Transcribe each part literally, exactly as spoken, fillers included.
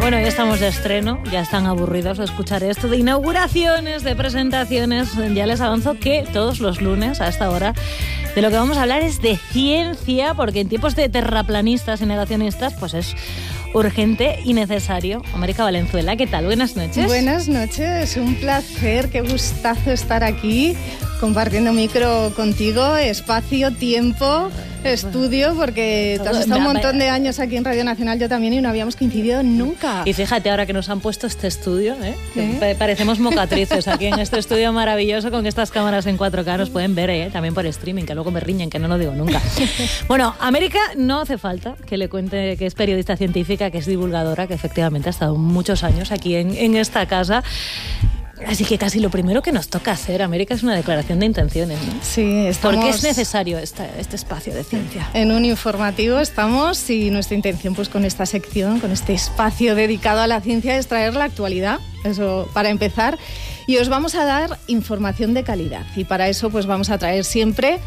Bueno, ya estamos de estreno, ya están aburridos de escuchar esto de inauguraciones, de presentaciones. Ya les avanzo que todos los lunes a esta hora de lo que vamos a hablar es de ciencia, porque en tiempos de terraplanistas y negacionistas pues es urgente y necesario. América Valenzuela, ¿qué tal? Buenas noches. Buenas noches, un placer, qué gustazo estar aquí compartiendo micro contigo, espacio, tiempo, estudio, porque tú has estado un montón de años aquí en Radio Nacional, yo también, y no habíamos coincidido nunca. Y fíjate ahora que nos han puesto este estudio, ¿eh? ¿Eh? Parecemos mocatrices aquí en este estudio maravilloso con estas cámaras en cuatro K, nos pueden ver, ¿eh? También por streaming, que luego me riñen, que no lo digo nunca. Bueno, América no hace falta que le cuente que es periodista científica, que es divulgadora, que efectivamente ha estado muchos años aquí en, en esta casa. Así que casi lo primero que nos toca hacer, América, es una declaración de intenciones, ¿no? Sí, estamos... ¿Por qué es necesario esta, este espacio de ciencia? En un informativo estamos y nuestra intención pues con esta sección, con este espacio dedicado a la ciencia, es traer la actualidad, eso para empezar. Y os vamos a dar información de calidad. Y para eso pues vamos a traer siempre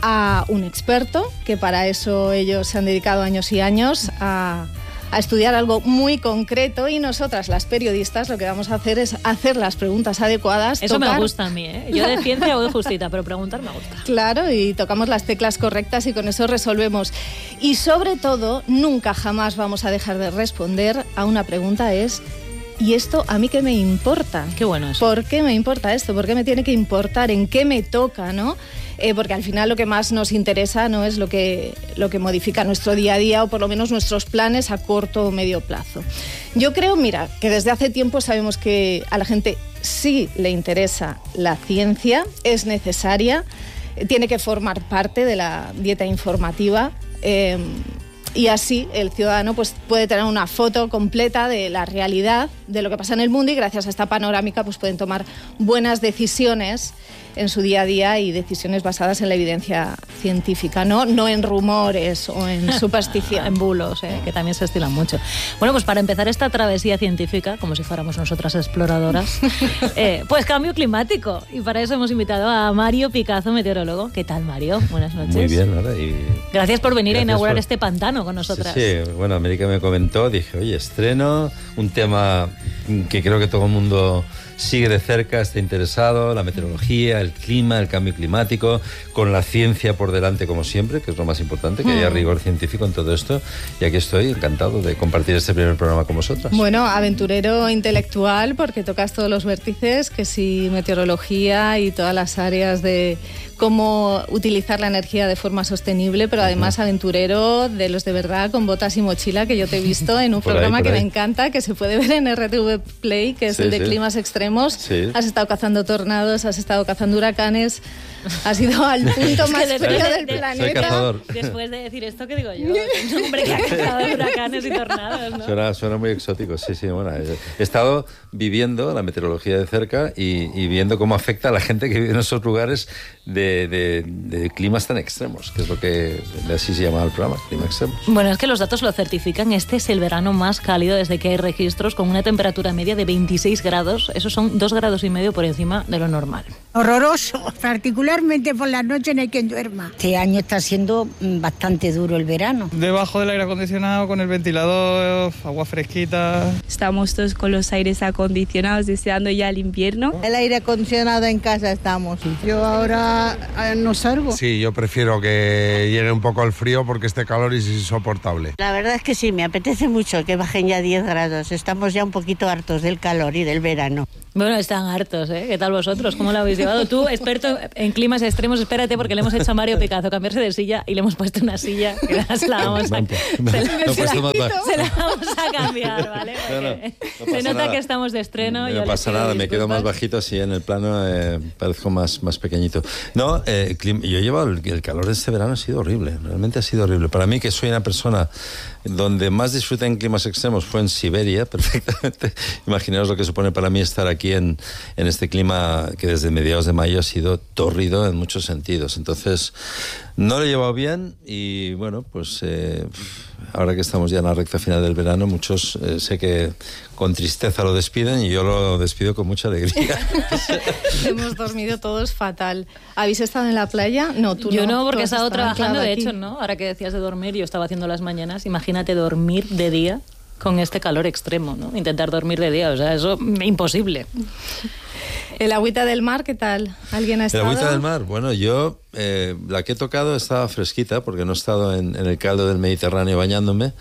a un experto, que para eso ellos se han dedicado años y años a... a estudiar algo muy concreto, y nosotras, las periodistas, lo que vamos a hacer es hacer las preguntas adecuadas. Eso tocar... me gusta a mí, ¿eh? Yo de ciencia voy justita, pero preguntar me gusta. Claro, y tocamos las teclas correctas y con eso resolvemos. Y sobre todo, nunca jamás vamos a dejar de responder a una pregunta, es... ¿y esto a mí qué me importa? Qué bueno eso. ¿Por qué me importa esto? ¿Por qué me tiene que importar? ¿En qué me toca, no? Eh, porque al final lo que más nos interesa no es lo que, lo que modifica nuestro día a día, o por lo menos nuestros planes a corto o medio plazo. Yo creo, mira, que desde hace tiempo sabemos que a la gente sí le interesa la ciencia, es necesaria, tiene que formar parte de la dieta informativa, eh, y así el ciudadano pues, puede tener una foto completa de la realidad, de lo que pasa en el mundo, y gracias a esta panorámica pues, pueden tomar buenas decisiones en su día a día, y decisiones basadas en la evidencia científica, no, no en rumores o en superstición. En bulos, ¿eh? Que también se estilan mucho. Bueno, pues para empezar esta travesía científica, como si fuéramos nosotras exploradoras, eh, pues cambio climático. Y para eso hemos invitado a Mario Picazo, meteorólogo. ¿Qué tal, Mario? Buenas noches. Muy bien, ¿verdad? Y gracias por venir gracias a inaugurar por... este pantano con nosotras. Sí, sí, bueno, América me comentó, dije, oye, estreno, un tema que creo que todo el mundo sigue de cerca, está interesado, la meteorología, el clima, el cambio climático, con la ciencia por delante como siempre, que es lo más importante, que haya rigor científico en todo esto, y aquí estoy encantado de compartir este primer programa con vosotras. Bueno, aventurero intelectual, porque tocas todos los vértices, que sí, meteorología y todas las áreas de cómo utilizar la energía de forma sostenible, pero además uh-huh. aventurero de los de verdad, con botas y mochila, que yo te he visto en un por programa ahí, que ahí. me encanta, que se puede ver en R T V Play, que es sí, el de sí. climas extremos. Sí. Has estado cazando tornados, has estado cazando huracanes, has ido al punto más frío de, del de, planeta. Soy cazador. Después de decir esto, ¿qué digo yo? Un hombre que ha cazado huracanes y tornados, ¿no? Suena, suena muy exótico, sí, sí. Bueno, he estado viviendo la meteorología de cerca y, y viendo cómo afecta a la gente que vive en esos lugares de, de, de climas tan extremos, que es lo que así se llama el programa, clima extremos. Bueno, es que los datos lo certifican. Este es el verano más cálido desde que hay registros, con una temperatura media de veintiséis grados. Esos son dos grados y medio por encima de lo normal. Horroroso, particularmente por la noche no hay quien duerma. Este año está siendo bastante duro el verano. Debajo del aire acondicionado, con el ventilador, agua fresquita. Estamos todos con los aires acondicionados, deseando ya el invierno. El aire acondicionado en casa estamos. Yo ahora no salgo. Sí, yo prefiero que llegue un poco el frío porque este calor es insoportable. La verdad es que sí, me apetece mucho que bajen ya diez grados. Estamos ya un poquito hartos del calor y del verano. Bueno, están hartos, ¿eh? ¿Qué tal vosotros? ¿Cómo lo habéis llevado? Tú, experto en climas extremos, espérate, porque le hemos hecho a Mario Picazo cambiarse de silla y le hemos puesto una silla que se la vamos a, no, se, no, se, no, la, se la vamos a cambiar, ¿vale? No, no, no se nota nada. que estamos de estreno. No pasa nada, me quedo más bajito, así en el plano eh, parezco más, más pequeñito. No, eh, yo he llevado el, el calor de este verano, ha sido horrible, realmente ha sido horrible. Para mí, que soy una persona donde más disfruté en climas extremos fue en Siberia, perfectamente. Imaginaos lo que supone para mí estar aquí en, en este clima que desde mediados de mayo ha sido tórrido en muchos sentidos. Entonces, no lo he llevado bien y, bueno, pues eh, ahora que estamos ya en la recta final del verano, muchos eh, sé que con tristeza lo despiden y yo lo despido con mucha alegría. Hemos dormido todos fatal. ¿Habéis estado en la playa? No, tú yo no. no, porque he estado trabajando, de aquí. hecho, ¿no? Ahora que decías de dormir, yo estaba haciendo las mañanas. Imagínate dormir de día con este calor extremo, ¿no? Intentar dormir de día, o sea, eso imposible. ¿El agüita del mar qué tal? ¿Alguien ha estado? El agüita del mar, bueno, yo eh, la que he tocado estaba fresquita porque no he estado en, en el caldo del Mediterráneo bañándome,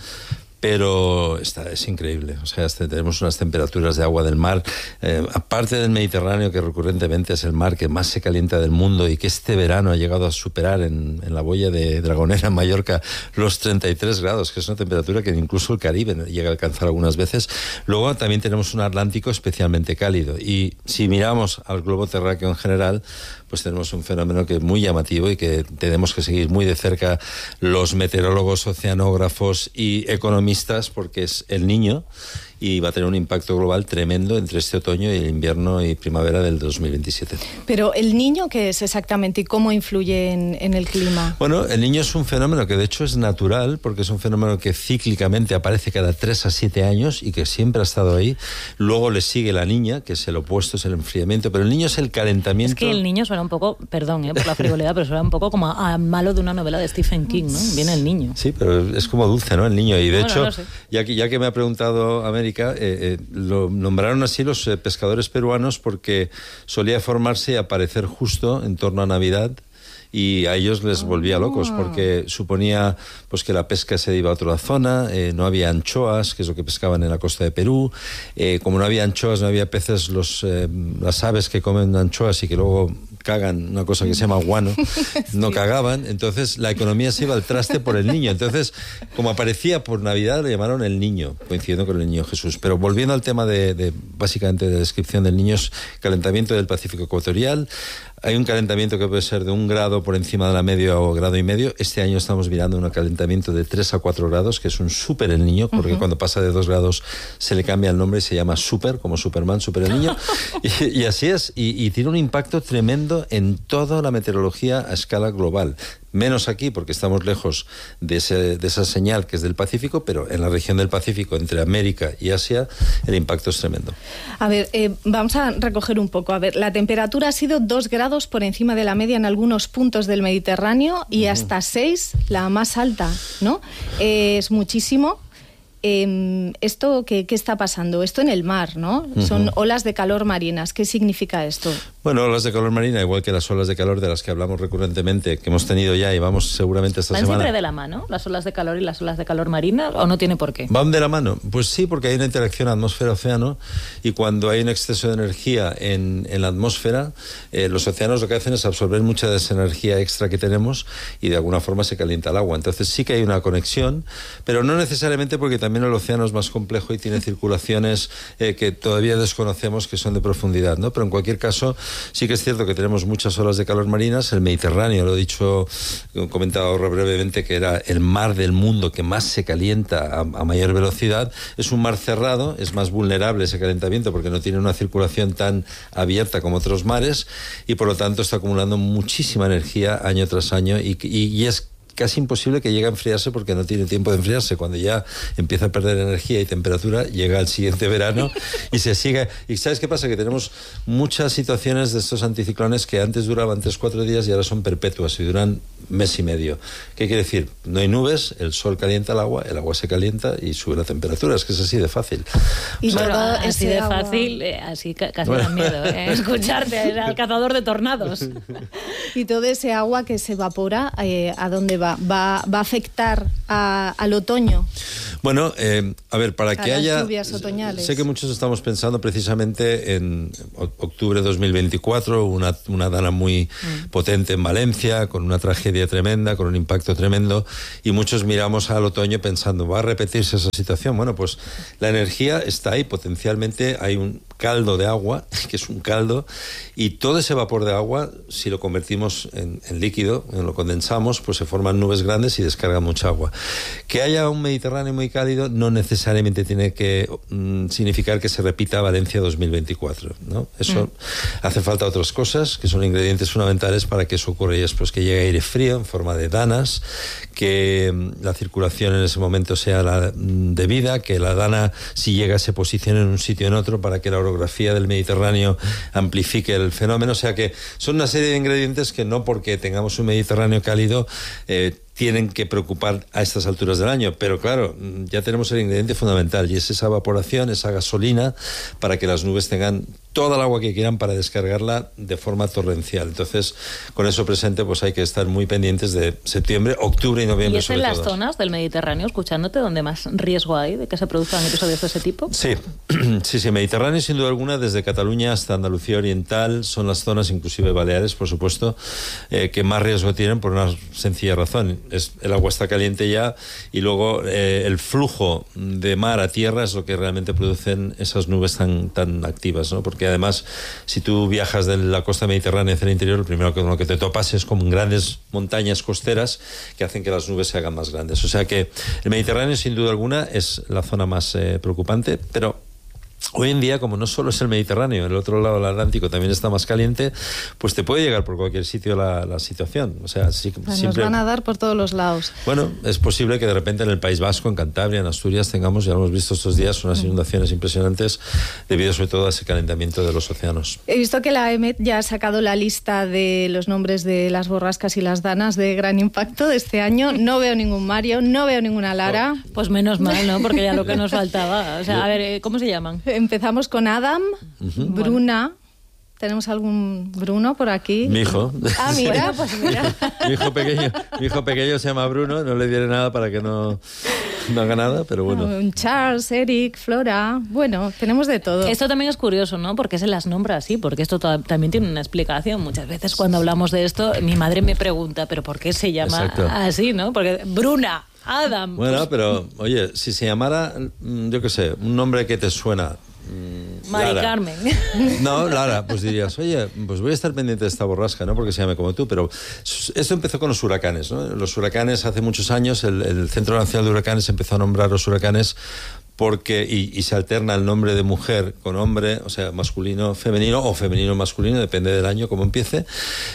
pero está, es increíble. O sea, este, tenemos unas temperaturas de agua del mar, eh, aparte del Mediterráneo, que recurrentemente es el mar que más se calienta del mundo y que este verano ha llegado a superar en, en la boya de Dragonera, en Mallorca, los treinta y tres grados, que es una temperatura que incluso el Caribe llega a alcanzar algunas veces. Luego también tenemos un Atlántico especialmente cálido. Y si miramos al globo terráqueo en general, pues tenemos un fenómeno que es muy llamativo y que tenemos que seguir muy de cerca los meteorólogos, oceanógrafos y economistas, porque es el Niño y va a tener un impacto global tremendo entre este otoño y el invierno y primavera del dos mil veintisiete. Pero ¿el Niño qué es exactamente y cómo influye en, en el clima? Bueno, el Niño es un fenómeno que de hecho es natural, porque es un fenómeno que cíclicamente aparece cada tres a siete años y que siempre ha estado ahí. Luego le sigue la Niña, que es el opuesto, es el enfriamiento, pero el Niño es el calentamiento. Es que el Niño suena un poco, perdón eh, por la frivolidad, pero suena un poco como a, a malo de una novela de Stephen King, ¿no? Viene el Niño. Sí, pero es como dulce, ¿no? El Niño. Y de bueno, hecho, no sé. ya, que, ya que me ha preguntado América, eh, eh, lo nombraron así los eh, pescadores peruanos porque solía formarse y aparecer justo en torno a Navidad, y a ellos les volvía locos porque suponía pues que la pesca se iba a otra zona, eh, no había anchoas, que es lo que pescaban en la costa de Perú, eh, como no había anchoas, no había peces, los, eh, las aves que comen anchoas y que luego cagan, una cosa que se llama guano, no sí. cagaban, entonces la economía se iba al traste por el Niño. Entonces, como aparecía por Navidad, le llamaron el Niño, coincidiendo con el Niño Jesús. Pero volviendo al tema de, de básicamente de descripción del Niño, es calentamiento del Pacífico ecuatorial. Hay un calentamiento que puede ser de un grado por encima de la media o grado y medio. Este año estamos mirando un calentamiento de tres a cuatro grados, que es un súper el Niño, porque uh-huh. cuando pasa de dos grados se le cambia el nombre y se llama súper, como Superman, súper el Niño. y, y así es, y, y tiene un impacto tremendo en toda la meteorología a escala global. Menos aquí, porque estamos lejos de, ese, de esa señal que es del Pacífico, pero en la región del Pacífico, entre América y Asia, el impacto es tremendo. A ver, eh, vamos a recoger un poco. A ver, la temperatura ha sido dos grados por encima de la media en algunos puntos del Mediterráneo y uh-huh. hasta seis, la más alta, ¿no? Eh, es muchísimo. Eh, ¿Esto qué, qué está pasando? Esto en el mar, ¿no? Uh-huh. Son olas de calor marinas. ¿Qué significa esto? Bueno, olas de calor marina, igual que las olas de calor de las que hablamos recurrentemente, que hemos tenido ya y vamos seguramente esta ¿Van semana. ¿Van siempre de la mano las olas de calor y las olas de calor marina o no tiene por qué? ¿Van de la mano? Pues sí, porque hay una interacción atmósfera-océano y cuando hay un exceso de energía en, en la atmósfera, eh, los océanos lo que hacen es absorber mucha de esa energía extra que tenemos y de alguna forma se calienta el agua. Entonces sí que hay una conexión, pero no necesariamente, porque también el océano es más complejo y tiene circulaciones eh, que todavía desconocemos, que son de profundidad, ¿no? Pero en cualquier caso sí que es cierto que tenemos muchas olas de calor marinas. El Mediterráneo, lo he dicho, he comentado brevemente que era el mar del mundo que más se calienta a, a mayor velocidad. Es un mar cerrado, es más vulnerable ese calentamiento porque no tiene una circulación tan abierta como otros mares y por lo tanto está acumulando muchísima energía año tras año y, y, y es casi imposible que llegue a enfriarse porque no tiene tiempo de enfriarse. Cuando ya empieza a perder energía y temperatura, llega el siguiente verano y se sigue. ¿Y sabes qué pasa? Que tenemos muchas situaciones de estos anticiclones que antes duraban tres, cuatro días y ahora son perpetuas y duran mes y medio. ¿Qué quiere decir? No hay nubes, el sol calienta el agua, el agua se calienta y sube la temperatura. Es que es así de fácil. Y o sea, bueno, así de agua... fácil, eh, así casi bueno. da miedo eh, escucharte, era el cazador de tornados. Y todo ese agua que se evapora, eh, ¿a dónde va? ¿Va, va a afectar a, al otoño? Bueno, eh, a ver, para que a haya... las lluvias otoñales. Sé que muchos estamos pensando precisamente en octubre de dos mil veinticuatro, una, una dana muy mm. potente en Valencia, con una tragedia tremenda, con un impacto tremendo, y muchos miramos al otoño pensando, ¿va a repetirse esa situación? Bueno, pues la energía está ahí, potencialmente hay un caldo de agua, que es un caldo, y todo ese vapor de agua, si lo convertimos en, en líquido, en lo condensamos, pues se forman nubes grandes y descargan mucha agua. Que haya un Mediterráneo muy cálido no necesariamente tiene que mm, significar que se repita Valencia dos mil veinticuatro, ¿no? Eso mm. hace falta otras cosas, que son ingredientes fundamentales para que eso ocurra, y es pues que llegue aire frío en forma de danas, que mm, la circulación en ese momento sea la mm, debida, que la dana, si llega, se posicione en un sitio o en otro para que la orografía del Mediterráneo amplifique el fenómeno. O sea que son una serie de ingredientes que no porque tengamos un Mediterráneo cálido eh, tienen que preocupar a estas alturas del año, pero claro, ya tenemos el ingrediente fundamental y es esa evaporación, esa gasolina para que las nubes tengan toda el agua que quieran para descargarla de forma torrencial. Entonces, con eso presente, pues hay que estar muy pendientes de septiembre, octubre y noviembre. ¿Y es en sobre las todo. zonas del Mediterráneo, escuchándote, donde más riesgo hay de que se produzcan episodios de ese tipo? Sí, sí, sí, Mediterráneo sin duda alguna, desde Cataluña hasta Andalucía Oriental, son las zonas, inclusive Baleares, por supuesto, eh, que más riesgo tienen por una sencilla razón. Es, el agua está caliente ya y luego eh, el flujo de mar a tierra es lo que realmente producen esas nubes tan, tan activas, ¿no? Porque además, si tú viajas de la costa mediterránea hacia el interior, lo primero que, lo que te topas es con grandes montañas costeras que hacen que las nubes se hagan más grandes. O sea que el Mediterráneo, sin duda alguna, es la zona más eh, preocupante, pero hoy en día, como no solo es el Mediterráneo, el otro lado del Atlántico también está más caliente, pues te puede llegar por cualquier sitio la, la situación. O sea, sí, Nos simple... van a dar por todos los lados. Bueno, es posible que de repente en el País Vasco, en Cantabria, en Asturias, tengamos, ya lo hemos visto estos días, unas inundaciones impresionantes debido sobre todo a ese calentamiento de los océanos. He visto que la E M E T ya ha sacado la lista de los nombres de las borrascas y las danas de gran impacto de este año. No veo ningún Mario, no veo ninguna Lara. Oh, pues menos mal, ¿no? Porque ya lo que nos faltaba. O sea, a ver, ¿cómo se llaman? Empezamos con Adam, uh-huh. Bruna. ¿Tenemos algún Bruno por aquí? Mi hijo. Ah, mira, pues mira. mi, hijo pequeño, mi hijo pequeño se llama Bruno, no le diré nada para que no, no haga nada, pero bueno. Charles, Eric, Flora, bueno, tenemos de todo. Esto también es curioso, ¿no? Porque se las nombra así, porque esto to- también tiene una explicación. Muchas veces cuando hablamos de esto, mi madre me pregunta, ¿pero por qué se llama Exacto. así, no? Porque Bruna, Adam... Bueno, pues... pero, oye, si se llamara, yo qué sé, un nombre que te suena... Mari Carmen. No, Lara, pues dirías, oye, pues voy a estar pendiente de esta borrasca, ¿no? Porque se llame como tú, pero esto empezó con los huracanes, ¿no? Los huracanes, hace muchos años, el, el Centro Nacional de Huracanes empezó a nombrar los huracanes porque, y, y se alterna el nombre de mujer con hombre, o sea, masculino, femenino, o femenino, masculino, depende del año, como empiece.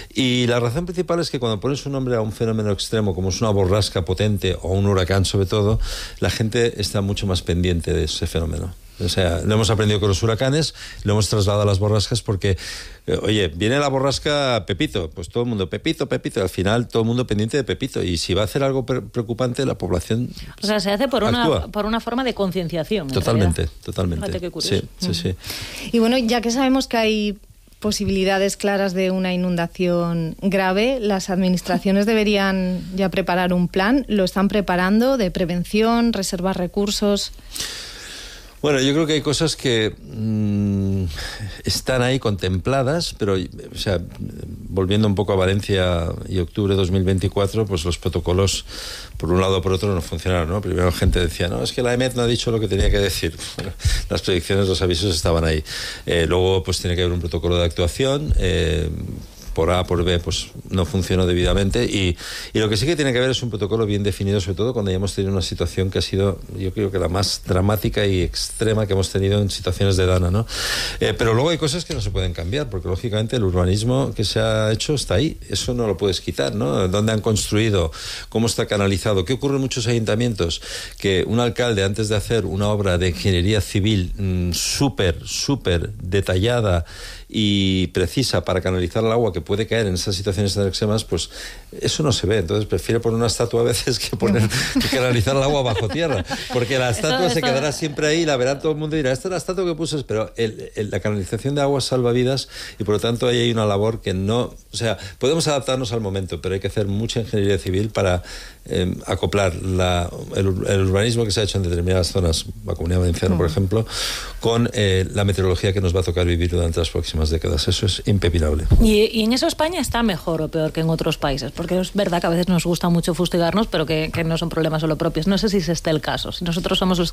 Y la razón principal es que cuando pones un nombre a un fenómeno extremo, como es una borrasca potente, o un huracán sobre todo, la gente está mucho más pendiente de ese fenómeno. O sea, lo hemos aprendido con los huracanes, lo hemos trasladado a las borrascas porque, eh, oye, viene la borrasca Pepito, pues todo el mundo, Pepito, Pepito, al final todo el mundo pendiente de Pepito, y si va a hacer algo pre- preocupante, la población O sea, se hace por una, por una forma de concienciación. Totalmente, totalmente. Fíjate qué curioso. Sí, sí, sí. Y bueno, ya que sabemos que hay posibilidades claras de una inundación grave, las administraciones deberían ya preparar un plan, lo están preparando, de prevención, reservar recursos. Bueno, yo creo que hay cosas que mmm, están ahí contempladas, pero, o sea, volviendo un poco a Valencia y octubre de dos mil veinticuatro, pues los protocolos, por un lado o por otro, no funcionaron, ¿no? Primero gente decía, no, es que la E M E T no ha dicho lo que tenía que decir. Bueno, las predicciones, los avisos estaban ahí. Eh, luego, pues tiene que haber un protocolo de actuación, eh, por A, por B, pues no funcionó debidamente, y, y lo que sí que tiene que haber es un protocolo bien definido, sobre todo cuando hayamos tenido una situación que ha sido, yo creo que la más dramática y extrema que hemos tenido en situaciones de dana, ¿no? Eh, pero luego hay cosas que no se pueden cambiar, porque lógicamente el urbanismo que se ha hecho está ahí, eso no lo puedes quitar, ¿no? ¿Dónde han construido? ¿Cómo está canalizado? ¿Qué ocurre en muchos ayuntamientos? Que un alcalde, antes de hacer una obra de ingeniería civil mmm, súper, súper detallada y precisa para canalizar el agua que puede caer en esas situaciones tan extremas, pues eso no se ve. Entonces prefiere poner una estatua a veces que poner que canalizar el agua bajo tierra, porque la estatua esto, se esto... quedará siempre ahí, la verá todo el mundo y dirá, esta es la estatua que puse, pero el, el, la canalización de agua salva vidas, y por lo tanto ahí hay una labor que no, o sea, podemos adaptarnos al momento, pero hay que hacer mucha ingeniería civil para eh, acoplar la, el, el urbanismo que se ha hecho en determinadas zonas, la Comunidad Valenciana, mm. por ejemplo, con eh, la meteorología que nos va a tocar vivir durante las próximas décadas. Eso es impepinable. ¿Y, y en eso España está mejor o peor que en otros países? Porque es verdad que a veces nos gusta mucho fustigarnos, pero que, que no son problemas solo propios. No sé si es este el caso. Si nosotros somos los